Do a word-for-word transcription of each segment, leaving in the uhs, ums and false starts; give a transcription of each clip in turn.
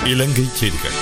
இலங்கை செய்திகள்.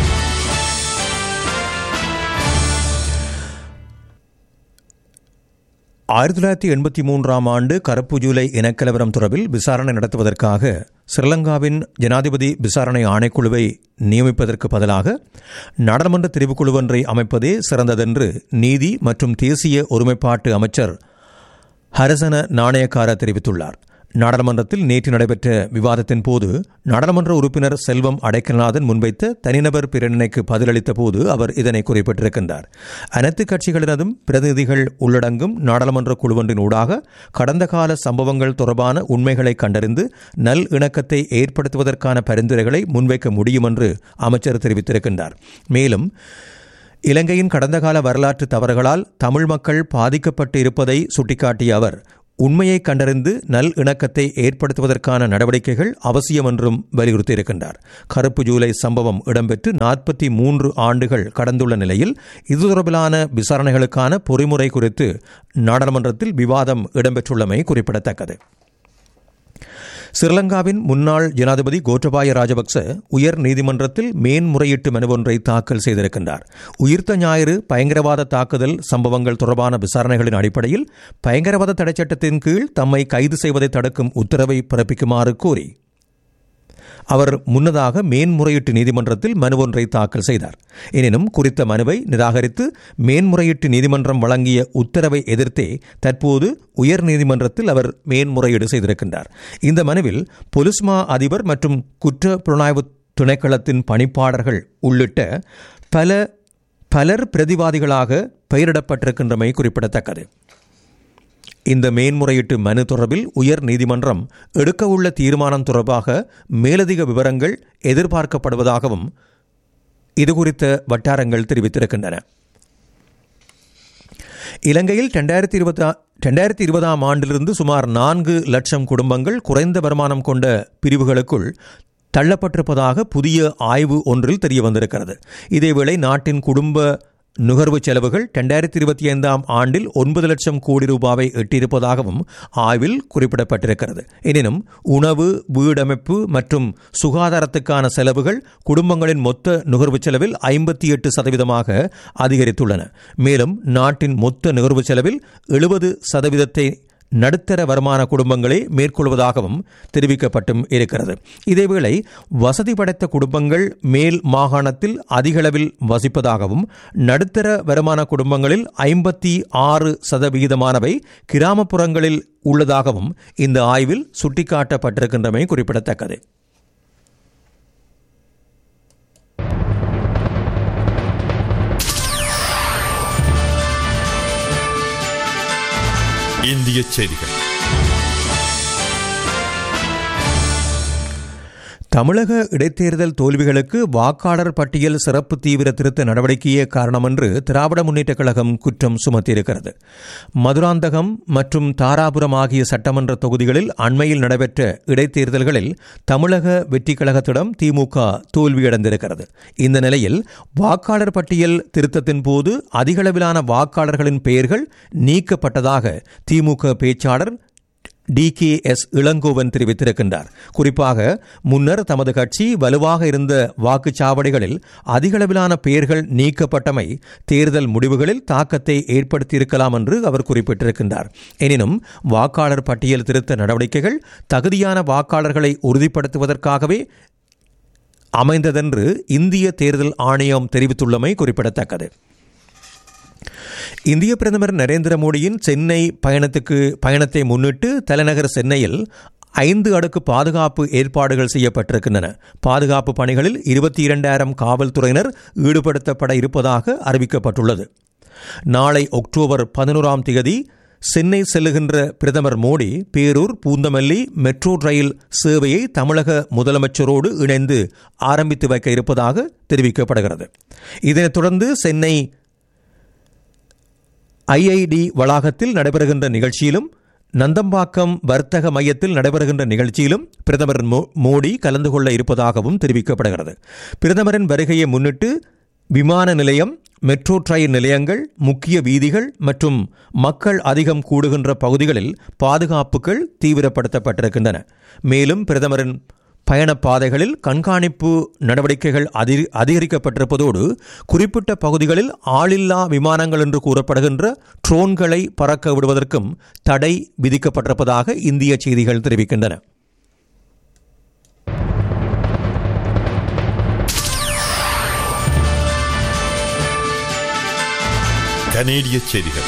ஆயிரத்தி தொள்ளாயிரத்தி எண்பத்தி மூன்றாம் ஆண்டு கருப்பு ஜூலை இனக்கலவரம் தொடர்பில் விசாரணை நடத்துவதற்காக ஸ்ரீலங்காவின் ஜனாதிபதி விசாரணை ஆணைக்குழுவை நியமிப்பதற்கு பதிலாக நாடாளுமன்ற தெரிவுக்குழு ஒன்றை அமைப்பதே சிறந்ததென்று நீதி மற்றும் தேசிய ஒருமைப்பாட்டு அமைச்சர் ஹரசன நாணயக்கார தெரிவித்துள்ளார். நாடாளுமன்றத்தில் நேற்று நடைபெற்ற விவாதத்தின் போது நாடாளுமன்ற உறுப்பினர் செல்வம் அடைக்கல்நாதன் முன்வைத்த தனிநபர் பிரேரணைக்கு பதிலளித்த போது அவர் இதனை குறிப்பிட்டிருக்கின்றார். அனைத்து கட்சிகளினதும் பிரதிநிதிகள் உள்ளடங்கும் நாடாளுமன்ற குழுவொன்றின் ஊடாக கடந்த கால சம்பவங்கள் தொடர்பான உண்மைகளை கண்டறிந்து நல் இணக்கத்தை ஏற்படுத்துவதற்கான பரிந்துரைகளை முன்வைக்க முடியும் என்று அமைச்சர் தெரிவித்திருக்கின்றார். மேலும் இலங்கையின் கடந்த கால வரலாற்று தவறுகளால் தமிழ் மக்கள் பாதிக்கப்பட்டு இருப்பதை சுட்டிக்காட்டிய அவர் உண்மையை கண்டறிந்து நல் இணக்கத்தை ஏற்படுத்துவதற்கான நடவடிக்கைகள் அவசியம் என்றும் வலியுறுத்தியிருக்கின்றார். கருப்பு ஜூலை சம்பவம் இடம்பெற்று நாற்பத்தி மூன்று ஆண்டுகள் கடந்துள்ள நிலையில் இது தொடர்பிலான விசாரணைகளுக்கான பொறிமுறை குறித்து நாடாளுமன்றத்தில் விவாதம் இடம்பெற்றுள்ளமை குறிப்பிடத்தக்கது. ஸ்ரீலங்காவின் முன்னாள் ஜனாதிபதி கோட்டபாய ராஜபக்ச உயர் நீதிமன்றத்தில் மேன்முறையீட்டு மனு ஒன்றை தாக்கல் செய்திருக்கின்றார். உயிர்த்த ஞாயிறு பயங்கரவாத தாக்குதல் சம்பவங்கள் தொடர்பான விசாரணைகளின் அடிப்படையில் பயங்கரவாத தடைச்சட்டத்தின் கீழ் தம்மை கைது செய்வதை தடுக்கும் உத்தரவை பிறப்பிக்குமாறு கோரி அவர் முன்னதாக மேன்முறையீட்டு நீதிமன்றத்தில் மனு ஒன்றை தாக்கல் செய்தார். எனினும் குறித்த மனுவை நிராகரித்து மேன்முறையீட்டு நீதிமன்றம் வழங்கிய உத்தரவை எதிர்த்தே தற்போது உயர் நீதிமன்றத்தில் அவர் மேன்முறையீடு செய்திருக்கின்றார். இந்த மனுவில் பொலிஸ்மா அதிபர் மற்றும் குற்ற புலனாய்வு திணைக்களத்தின் பணிப்பாளர்கள் உள்ளிட்ட பல பலர் பிரதிவாதிகளாக பெயரிடப்பட்டிருக்கின்றமை குறிப்பிடத்தக்கது. இந்த மேன்முறையீட்டு மனு தொடர்பில் உயர் நீதிமன்றம் எடுக்கவுள்ள தீர்மானம் தொடர்பாக மேலதிக விவரங்கள் எதிர்பார்க்கப்படுவதாகவும் இதுகுறித்த வட்டாரங்கள் தெரிவித்திருக்கின்றன. இலங்கையில் இரண்டாயிரத்தி இருபத்தி இரண்டாயிரத்தி இருபதாம் ஆண்டிலிருந்து சுமார் நான்கு லட்சம் குடும்பங்கள் குறைந்த வருமானம் கொண்ட பிரிவுகளுக்குள் தள்ளப்பட்டிருப்பதாக புதிய ஆய்வு ஒன்றில் தெரிய வந்திருக்கிறது. இதேவேளை நாட்டின் குடும்ப நுகர்வு செலவுகள் இரண்டாயிரத்தி இருபத்தி ஐந்தாம் ஆண்டில் ஒன்பது லட்சம் கோடி ரூபாவை எட்டியிருப்பதாகவும் ஆய்வில் குறிப்பிடப்பட்டிருக்கிறது. எனினும் உணவு, வீடமைப்பு மற்றும் சுகாதாரத்துக்கான செலவுகள் குடும்பங்களின் மொத்த நுகர்வு செலவில் ஐம்பத்தி எட்டு சதவீதமாக அதிகரித்துள்ளன. மேலும் நாட்டின் மொத்த நுகர்வு செலவில் எழுபது சதவீதத்தை நடுத்தர வருமான குடும்பங்களே மேற்கொள்வதாகவும் தெரிவிக்கப்பட்டும் இருக்கிறது. இதேவேளை வசதி படைத்த குடும்பங்கள் மேல் மாகாணத்தில் அதிகளவில் வசிப்பதாகவும் நடுத்தர வருமான குடும்பங்களில் ஐம்பத்தி ஆறு சதவிகிதமானவை கிராமப்புறங்களில் உள்ளதாகவும் இந்த ஆய்வில் சுட்டிக்காட்டப்பட்டிருக்கின்றமை குறிப்பிடத்தக்கது. இந்திய செய்திகள். தமிழக இடைத்தேர்தல் தோல்விகளுக்கு வாக்காளர் பட்டியல் சிறப்பு தீவிர திருத்த நடவடிக்கையே காரணம் என்று திராவிட முன்னேற்றக் கழகம் குற்றம் சுமத்தியிருக்கிறது. மதுராந்தகம் மற்றும் தாராபுரம் ஆகிய சட்டமன்ற தொகுதிகளில் அண்மையில் நடைபெற்ற இடைத்தேர்தல்களில் தமிழக வெற்றி கழகத்திடம் திமுக தோல்வியடைந்திருக்கிறது. இந்த நிலையில் வாக்காளர் பட்டியல் திருத்தத்தின் போது அதிகளவிலான வாக்காளர்களின் பெயர்கள் நீக்கப்பட்டதாக திமுக பேச்சாளர் டி கே எஸ் இளங்கோவன் தெரிவித்திருக்கின்றார். குறிப்பாக முன்னர் தமது கட்சி வலுவாக இருந்த வாக்குச்சாவடிகளில் அதிகளவிலான பெயர்கள் நீக்கப்பட்டமை தேர்தல் முடிவுகளில் தாக்கத்தை ஏற்படுத்தியிருக்கலாம் என்று அவர் குறிப்பிட்டிருக்கின்றார். எனினும் வாக்காளர் பட்டியல் திருத்த நடவடிக்கைகள் தகுதியான வாக்காளர்களை உறுதிப்படுத்துவதற்காகவே அமைந்ததென்று இந்திய தேர்தல் ஆணையம் தெரிவித்துள்ளமை குறிப்பிடத்தக்கது. இந்திய பிரதமர் நரேந்திர மோடியின் சென்னை பயணத்துக்கு பயணத்தை முன்னிட்டு தலைநகர் சென்னையில் ஐந்து அடுக்கு பாதுகாப்பு ஏற்பாடுகள் செய்யப்பட்டிருக்கின்றன. பாதுகாப்பு பணிகளில் இருபத்தி இரண்டாயிரம் காவல்துறையினர் ஈடுபடுத்தப்பட இருப்பதாக அறிவிக்கப்பட்டுள்ளது. நாளை அக்டோபர் பதினோராம் தேதி சென்னை செல்லுகின்ற பிரதமர் மோடி பேரூர் பூந்தமல்லி மெட்ரோ ரயில் சேவையை தமிழக முதலமைச்சரோடு இணைந்து ஆரம்பித்து வைக்க இருப்பதாக தெரிவிக்கப்படுகிறது. இதனைத் தொடர்ந்து சென்னை ஐ ஐ டி வளாகத்தில் நடைபெறுகின்ற நிகழ்ச்சியிலும் நந்தம்பாக்கம் வர்த்தக மையத்தில் நடைபெறுகின்ற நிகழ்ச்சியிலும் பிரதமர் மோடி கலந்து கொள்ள இருப்பதாகவும் தெரிவிக்கப்படுகிறது. பிரதமரின் வருகையை முன்னிட்டு விமான நிலையம், மெட்ரோ ரயில் நிலையங்கள், முக்கிய வீதிகள் மற்றும் மக்கள் அதிகம் கூடுகின்ற பகுதிகளில் பாதுகாப்புகள் தீவிரப்படுத்தப்பட்டிருக்கின்றன. மேலும் பிரதமரின் பயணப்பாதைகளில் கண்காணிப்பு நடவடிக்கைகள் அதி அதிகரிக்கப்பட்டிருப்பதோடு குறிப்பிட்ட பகுதிகளில் ஆளில்லா விமானங்கள் என்று கூறப்படுகின்ற ட்ரோன்களை பறக்க விடுவதற்கும் தடை விதிக்கப்பட்டிருப்பதாக இந்திய செய்திகள் தெரிவிக்கின்றன. கனேடிய செய்திகள்.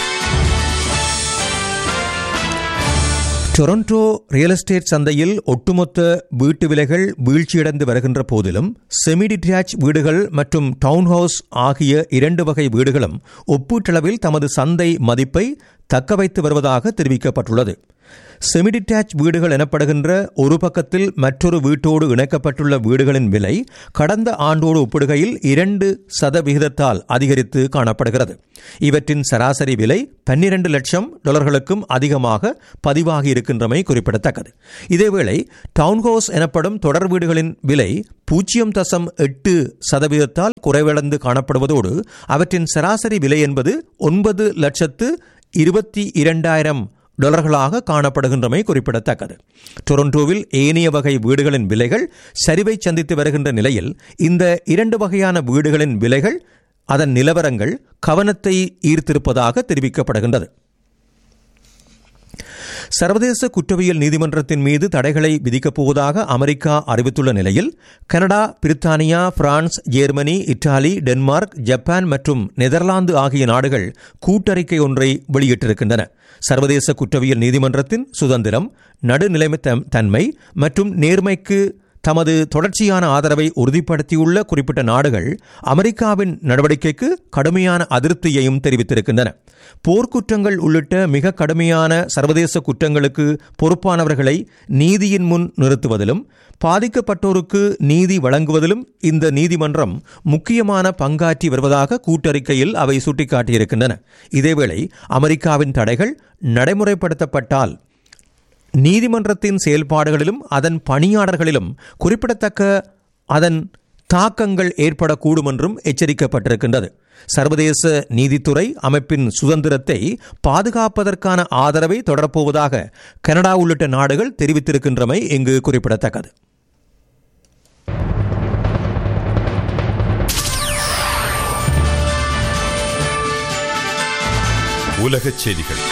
டொரண்டோ ரியல் எஸ்டேட் சந்தையில் ஒட்டுமொத்த வீட்டு விலைகள் வீழ்ச்சியடைந்து வருகின்ற போதிலும் செமி டிட்டாச் வீடுகள் மற்றும் டவுன் ஹவுஸ் ஆகிய இரண்டு வகை வீடுகளும் ஒப்பீட்டளவில் தமது சந்தை மதிப்பை தக்கவைத்து வருவதாக தெரிவிக்கப்பட்டுள்ளது. செமி டிட்டாச் வீடுகள் எனப்படுகின்ற ஒரு பக்கத்தில் மற்றொரு வீட்டோடு இணைக்கப்பட்டுள்ள வீடுகளின் விலை கடந்த ஆண்டோடு ஒப்பிடுகையில் இரண்டு சதவிகிதத்தால் அதிகரித்து காணப்படுகிறது. இவற்றின் சராசரி விலை பன்னிரண்டு லட்சம் டாலர்களுக்கும் அதிகமாக பதிவாகி இருக்கின்றமை குறிப்பிடத்தக்கது. இதேவேளை டவுன்ஹவுஸ் எனப்படும் தொடர் வீடுகளின் விலை பூஜ்ஜியம் தசம் எட்டு சதவீதத்தால் குறைவடைந்து காணப்படுவதோடு அவற்றின் சராசரி விலை என்பது ஒன்பது லட்சத்து இருபத்தி இரண்டாயிரம் டாலர்களாக காணப்படுகின்றமை குறிப்பிடத்தக்கது. டொரண்டோவில் ஏனைய வகை வீடுகளின் விலைகள் சரிவை சந்தித்து வருகின்ற நிலையில் இந்த இரண்டு வகையான வீடுகளின் விலைகள் அதன் நிலவரங்கள் கவனத்தை ஈர்த்திருப்பதாக தெரிவிக்கப்படுகின்றது. சர்வதேச குற்றவியல் நீதிமன்றத்தின் மீது தடைகளை விதிக்கப் போவதாக அமெரிக்கா அறிவித்துள்ள நிலையில் கனடா, பிரித்தானியா, France, Germany, Italy, Denmark, Japan மற்றும் நெதர்லாந்து ஆகிய நாடுகள் கூட்டறிக்கை ஒன்றை வெளியிட்டிருக்கின்றன. சர்வதேச குற்றவியல் நீதிமன்றத்தின் சுதந்திரம், நடுநிலைமை தன்மை மற்றும் நேர்மைக்கு தமது தொடர்ச்சியான ஆதரவை உறுதிப்படுத்தியுள்ள குறிப்பிட்ட நாடுகள் அமெரிக்காவின் நடவடிக்கைக்கு கடுமையான அதிருப்தியையும் தெரிவித்திருக்கின்றன. போர்க்குற்றங்கள் உள்ளிட்ட மிக கடுமையான சர்வதேச குற்றங்களுக்கு பொறுப்பானவர்களை நீதியின் முன் நிறுத்துவதிலும் பாதிக்கப்பட்டோருக்கு நீதி வழங்குவதிலும் இந்த நீதிமன்றம் முக்கியமான பங்காற்றி வருவதாக கூட்டறிக்கையில் அவை சுட்டிக்காட்டியிருக்கின்றன. இதேவேளை அமெரிக்காவின் தடைகள் நடைமுறைப்படுத்தப்பட்டால் நீதிமன்றத்தின் செயல்பாடுகளிலும் அதன் பணியாளர்களிலும் குறிப்பிடத்தக்க அதன் தாக்கங்கள் ஏற்படக்கூடும் என்றும் எச்சரிக்கப்பட்டிருக்கின்றது. சர்வதேச நீதித்துறை அமைப்பின் சுதந்திரத்தை பாதுகாப்பதற்கான ஆதரவை தொடரப்போவதாக கனடா உள்ளிட்ட நாடுகள் தெரிவித்திருக்கின்றமை இங்கு குறிப்பிடத்தக்கது. உலகச் செய்திகள்.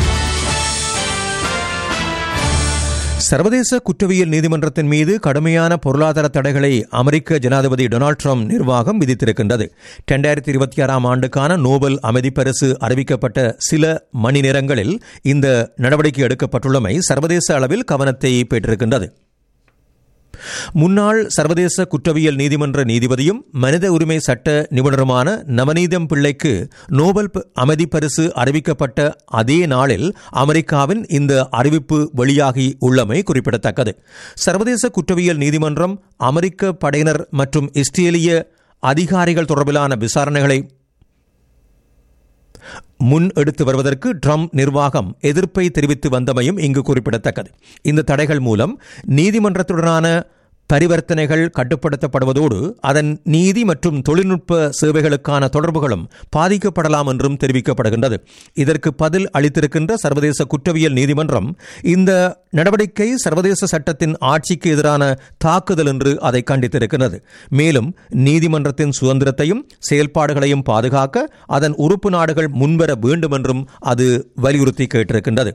சர்வதேச குற்றவியல் நீதிமன்றத்தின் மீது கடுமையான பொருளாதார தடைகளை அமெரிக்க ஜனாதிபதி டொனால்டு ட்ரம்ப் நிர்வாகம் விதித்திருக்கின்றது. இரண்டாயிரத்தி இருபத்தி ஆறாம் ஆண்டுக்கான நோபல் அமைதி பரிசு அறிவிக்கப்பட்ட சில மணி நேரங்களில் இந்த நடவடிக்கை எடுக்கப்பட்டுள்ளமை சர்வதேச அளவில் கவனத்தை பெற்றிருக்கின்றது. முன்னாள் சர்வதேச குற்றவியல் நீதிமன்ற நீதிபதியும் மனித உரிமை சட்ட நிபுணருமான நவநீதம் பிள்ளைக்கு நோபல் அமைதி பரிசு அறிவிக்கப்பட்ட அதே நாளில் அமெரிக்காவின் இந்த அறிவிப்பு வெளியாகி உள்ளமை குறிப்பிடத்தக்கது. சர்வதேச குற்றவியல் நீதிமன்றம் அமெரிக்க படையினர் மற்றும் இஸ்ரேலிய அதிகாரிகள் தொடர்பிலான விசாரணைகளை முன் எடுத்து வருவதற்கு ட்ரம்ப் நிர்வாகம் எதிர்ப்பை தெரிவித்து வந்தமையும் இங்கு குறிப்பிடத்தக்கது. இந்த தடைகள் மூலம் நீதிமன்றத்துடனான பரிவர்த்தனைகள் கட்டுப்படுத்தப்படுவதோடு அதன் நீதி மற்றும் தொழில்நுட்ப சேவைகளுக்கான தொடர்புகளும் பாதிக்கப்படலாம் என்றும் தெரிவிக்கப்படுகின்றது. இதற்கு பதில் அளித்திருக்கின்ற சர்வதேச குற்றவியல் நீதிமன்றம் இந்த நடவடிக்கை சர்வதேச சட்டத்தின் ஆட்சிக்கு எதிரான தாக்குதல் என்று அதை கண்டித்திருக்கிறது. மேலும் நீதிமன்றத்தின் சுதந்திரத்தையும் செயல்பாடுகளையும் பாதுகாக்க அதன் உறுப்பு நாடுகள் முன்வர வேண்டும் என்றும் அது வலியுறுத்தி கேட்டிருக்கின்றது.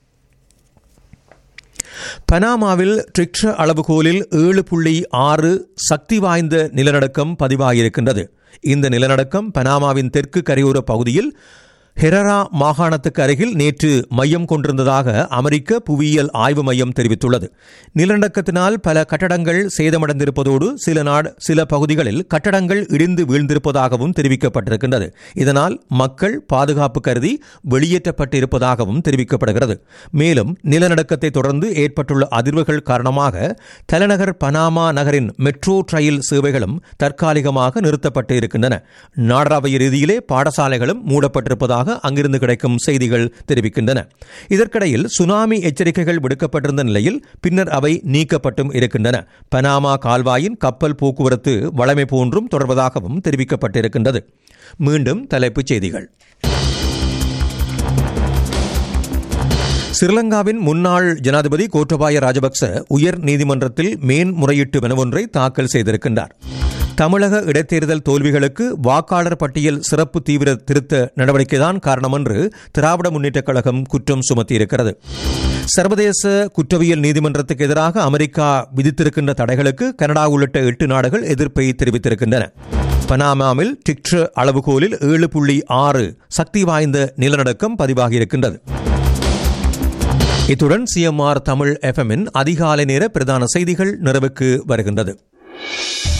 பனாமாவில் ரிக்டர் அளவுகோலில் ஏழு புள்ளி ஆறு சக்தி வாய்ந்த நிலநடுக்கம் பதிவாகியிருக்கின்றது. இந்த நிலநடுக்கம் பனாமாவின் தெற்கு கரையோர பகுதியில் ஹெரரா மாகாணத்துக்கு அருகில் நேற்று மையம் கொண்டிருந்ததாக அமெரிக்க புவியியல் ஆய்வு மையம் தெரிவித்துள்ளது. நிலநடுக்கத்தினால் பல கட்டடங்கள் சேதமடைந்திருப்பதோடு சில நாடு சில பகுதிகளில் கட்டடங்கள் இடிந்து வீழ்ந்திருப்பதாகவும் தெரிவிக்கப்பட்டிருக்கின்றது. இதனால் மக்கள் பாதுகாப்பு கருதி வெளியேற்றப்பட்டிருப்பதாகவும் தெரிவிக்கப்படுகிறது. மேலும் நிலநடுக்கத்தை தொடர்ந்து ஏற்பட்டுள்ள அதிர்வுகள் காரணமாக தலைநகர் பனாமா நகரின் மெட்ரோ ரயில் சேவைகளும் தற்காலிகமாக நிறுத்தப்பட்டு இருக்கின்றன. நாடளாவிய ரீதியிலே பாடசாலைகளும் மூடப்பட்டிருப்பதாக அங்கிருந்து கிடைக்கும் செய்திகள் தெரிவிக்கின்றன. இதற்கிடையில் சுனாமி எச்சரிக்கைகள் விடுக்கப்பட்டிருந்த நிலையில் பின்னர் அவை நீக்கப்பட்டும் இருக்கின்றன. பனாமா கால்வாயின் கப்பல் போக்குவரத்து வழமை போன்றும் தொடர்வதாகவும் தெரிவிக்கப்பட்டிருக்கின்றது. மீண்டும் தலைப்புச் செய்திகள். ஸ்ரீலங்காவின் முன்னாள் ஜனாதிபதி கோட்டபாய ராஜபக்ச உயர் நீதிமன்றத்தில் மேன்முறையீட்டு மனுவொன்றை தாக்கல் செய்திருக்கின்றார். தமிழக இடைத்தேர்தல் தோல்விகளுக்கு வாக்காளர் பட்டியல் சிறப்பு தீவிர திருத்த நடவடிக்கைதான் காரணம் என்று திராவிட முன்னேற்றக் கழகம் குற்றம் சுமத்தியிருக்கிறது. சர்வதேச குற்றவியல் நீதிமன்றத்துக்கு எதிராக அமெரிக்கா விதித்திருக்கின்ற தடைகளுக்கு கனடா உள்ளிட்ட எட்டு நாடுகள் எதிர்ப்பை தெரிவித்திருக்கின்றன. பனாமாவில் டிக்டர் அளவுகோலில் ஏழு புள்ளி ஆறு சக்தி வாய்ந்த நிலநடுக்கம் பதிவாகியிருக்கின்றது. இத்துடன் சிஎம்ஆர் தமிழ் எஃப்எம்மின் அதிகாலை நேர பிரதான செய்திகள் நிறைவுக்கு வருகின்றது.